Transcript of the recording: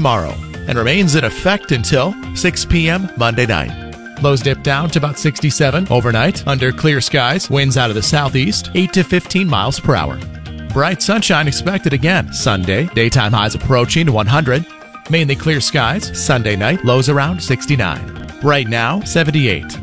tomorrow and remains in effect until 6 p.m. Monday night. Lows dip down to about 67 overnight under clear skies. Winds out of the southeast, 8 to 15 miles per hour. Bright sunshine expected again Sunday. Daytime highs approaching 100. Mainly clear skies. Sunday night, lows around 69. Right now, 78.